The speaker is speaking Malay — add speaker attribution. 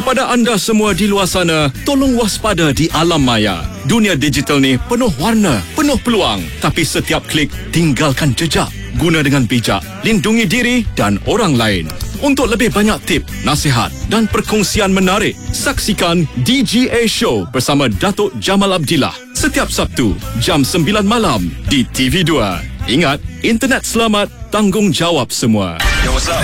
Speaker 1: Kepada anda semua di luar sana, tolong waspada di alam maya. Dunia digital ni penuh warna, penuh peluang. Tapi setiap klik, tinggalkan jejak. Guna dengan bijak, lindungi diri dan orang lain. Untuk lebih banyak tip, nasihat dan perkongsian menarik, saksikan DGA Show bersama Datuk Jamal Abdillah setiap Sabtu jam 9 malam di TV2. Ingat, internet selamat, tanggungjawab semua.
Speaker 2: Yo, what's up?